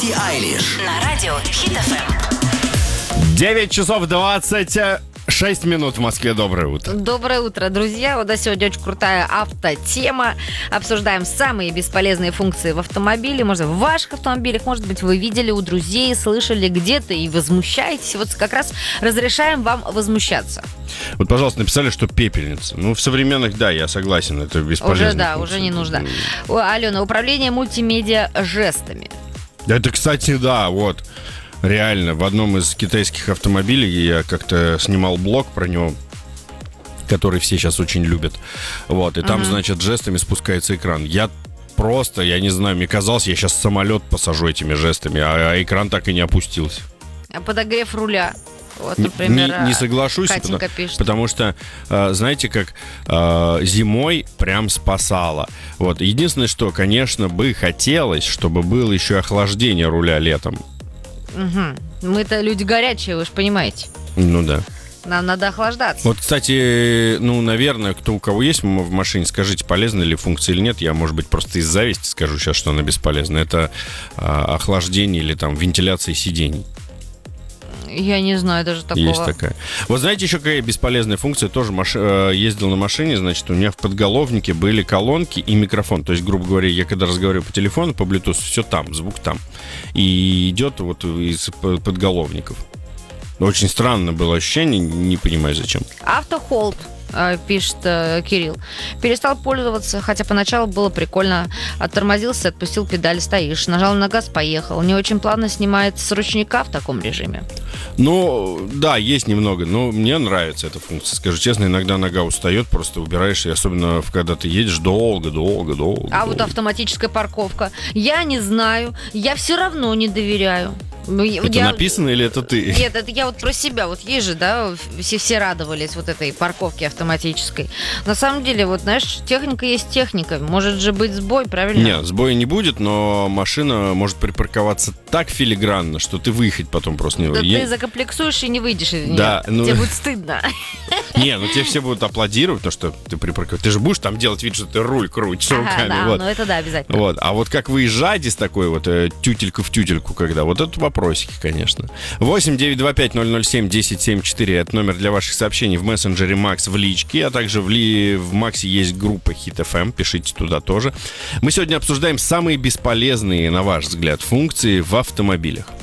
Билли Айлиш На радио Хит ФМ. 9 часов 26 минут в Москве. Доброе утро. Доброе утро, друзья. Вот сегодня очень крутая автотема. Обсуждаем самые бесполезные функции в автомобиле. Может, в ваших автомобилях, может быть, вы видели у друзей, слышали где-то и возмущаетесь. Вот как раз разрешаем вам возмущаться. Вот, пожалуйста, написали, что пепельница. Ну, в современных, да, я согласен, это бесполезно. Уже, да, уже не нужно. Алена, управление мультимедиа жестами. Это, кстати, да, вот. Реально, в одном из китайских автомобилей я как-то снимал блог про него, который все сейчас очень любят. Вот, и там, значит, жестами спускается экран. Я не знаю, мне казалось, я сейчас самолет посажу этими жестами, а экран так и не опустился. Подогрев руля. Вот, например, не соглашусь, потому что, знаете, как зимой прям спасало. Вот. Единственное, что, конечно, бы хотелось, чтобы было еще охлаждение руля летом. Угу. Мы-то люди горячие, вы же понимаете. Ну да. Нам надо охлаждаться. Вот, кстати, наверное, у кого есть в машине, скажите, полезна ли функция или нет. Я, может быть, просто из зависти скажу сейчас, что она бесполезна. Это охлаждение или там вентиляция сидений. Я не знаю даже такого. Есть такая. Вот знаете, еще какая бесполезная функция? Тоже ездил на машине, значит, у меня в подголовнике были колонки и микрофон. То есть, грубо говоря, я когда разговариваю по телефону, по Bluetooth, все там, звук там. И идет вот из подголовников. Очень странно было ощущение, не понимаю зачем. Автохолд, пишет Кирилл. Перестал пользоваться, хотя поначалу было прикольно. Оттормозился, отпустил педаль, стоишь. Нажал на газ, поехал. Не очень плавно снимает с ручника в таком режиме. Ну, да, есть немного, но мне нравится эта функция. Скажу честно, иногда нога устает, просто убираешь, и особенно когда ты едешь долго. Вот автоматическая парковка. Я не знаю, я все равно не доверяю. Это написано или это ты? Нет, это я вот про себя. Вот есть же, да, все радовались вот этой парковке автоматической. На самом деле, вот, знаешь, техника есть техника. Может же быть сбой, правильно? Нет, сбоя не будет, но машина может припарковаться так филигранно, что ты выехать потом просто не выйдешь. Да ты закомплексуешь и не выйдешь из нее. Да, тебе будет стыдно. Не, ну тебе все будут аплодировать, то, что ты припарковал. Ты же будешь там делать вид, что ты руль крутишь руками. Да, вот. ну это да, обязательно. Вот. А вот как выезжать из такой вот тютелька в тютельку, когда, вот это вопросики, конечно. 8-925-007-1074 это номер для ваших сообщений в мессенджере Макс в личке, а также в Максе есть группа Хит ФМ, пишите туда тоже. Мы сегодня обсуждаем самые бесполезные, на ваш взгляд, функции в автомобилях.